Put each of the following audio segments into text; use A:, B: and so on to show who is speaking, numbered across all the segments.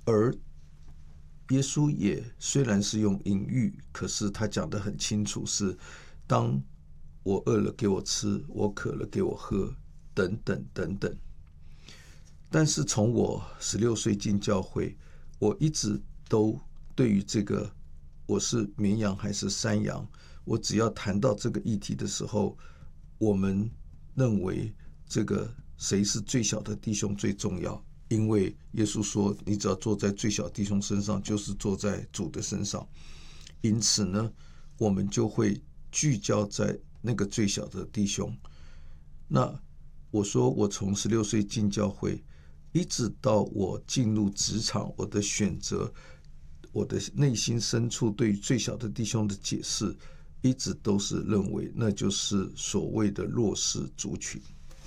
A: 而耶稣也虽然是用隐喻，可是他讲得很清楚，是当我饿了给我吃，我渴了给我喝，等等等等。但是从我16岁进教会，我一直都对于这个我是绵羊还是山羊，我只要谈到这个议题的时候，我们认为这个谁是最小的弟兄最重要，因为耶稣说你只要坐在最小弟兄身上，就是坐在主的身上。因此呢，我们就会聚焦在那个最小的弟兄。那我说我从16岁进教会，一直到我进入职场，我的选择，我的内心深处对于最小的弟兄的解释，一直都是认为那就是所谓的弱势族群。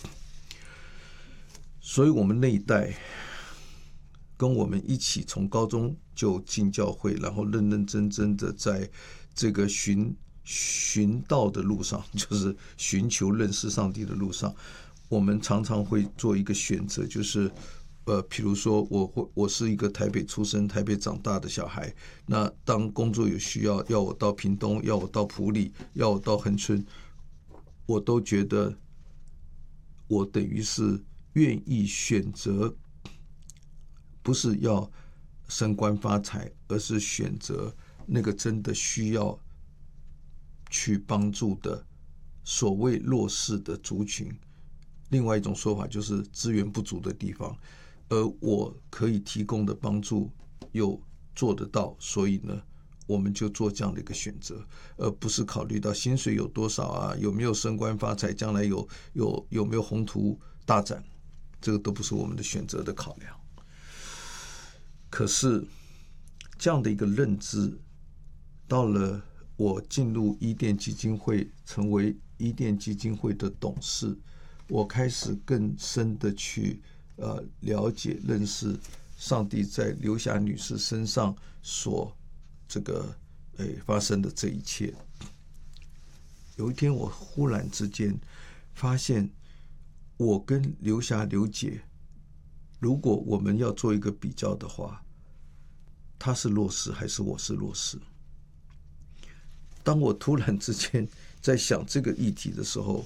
A: 所以我们那一代跟我们一起从高中就进教会，然后认认真真的在这个寻道的路上，就是寻求认识上帝的路上，我们常常会做一个选择，就是譬如说我是一个台北出生、台北长大的小孩，那当工作有需要，要我到屏东，要我到埔里，要我到恒春，我都觉得我等于是愿意选择，不是要升官发财，而是选择那个真的需要去帮助的所谓弱势的族群。另外一种说法就是资源不足的地方，而我可以提供的帮助又做得到，所以呢，我们就做这样的一个选择，而不是考虑到薪水有多少啊，有没有升官发财，将来有没有宏图大展，这个都不是我们的选择的考量。可是这样的一个认知，到了我进入伊甸基金会，成为伊甸基金会的董事，我开始更深的去了解认识上帝在刘霞女士身上所这个发生的这一切。有一天我忽然之间发现，我跟刘霞刘姐，如果我们要做一个比较的话，她是弱势还是我是弱势？当我突然之间在想这个议题的时候，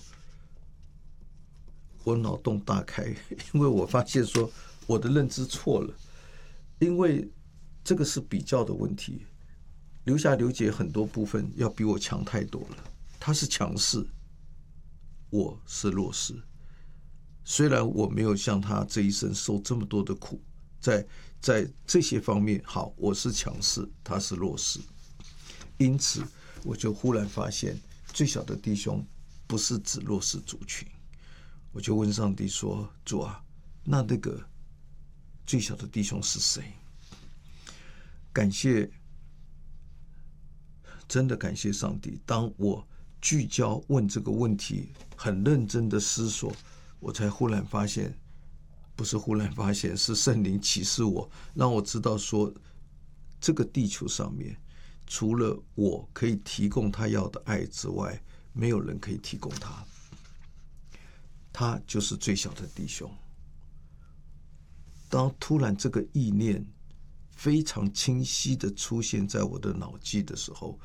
A: 我脑洞大开，因为我发现说我的认知错了，因为这个是比较的问题。刘霞刘姐很多部分要比我强太多了，她是强势，我是弱势。虽然我没有像她这一生受这么多的苦，在这些方面，好，我是强势，她是弱势。因此我就忽然发现，最小的弟兄不是指弱势族群。我就问上帝说，主啊，那个最小的弟兄是谁？感谢，真的感谢上帝，当我聚焦问这个问题，很认真的思索，我才忽然发现，不是忽然发现，是圣灵启示我，让我知道说，这个地球上面除了我可以提供他要的爱之外，没有人可以提供他，他就是最小的弟兄。当突然这个意念非常清晰的出现在我的脑际的时候，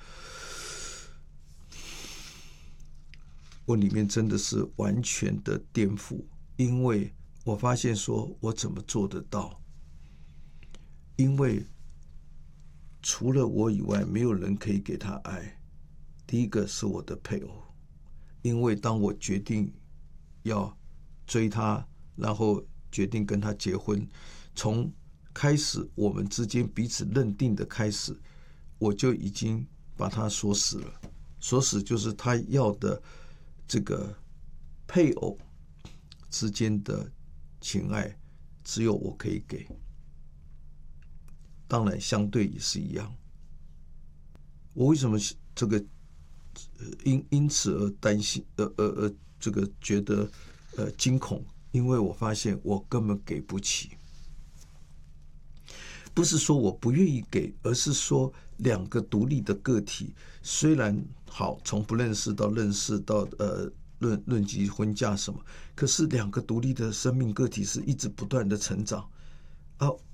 A: 我里面真的是完全的颠覆，因为我发现说我怎么做得到？因为除了我以外，没有人可以给他爱。第一个是我的配偶，因为当我决定要追他，然后决定跟他结婚，从开始我们之间彼此认定的开始，我就已经把他锁死了。锁死就是他要的这个配偶之间的情爱，只有我可以给。当然相对也是一样。我为什么这个因此而担心，这个觉得惊恐？因为我发现我根本给不起。不是说我不愿意给，而是说两个独立的个体，虽然好从不认识到认识到论及婚嫁什么，可是两个独立的生命个体是一直不断的成长啊。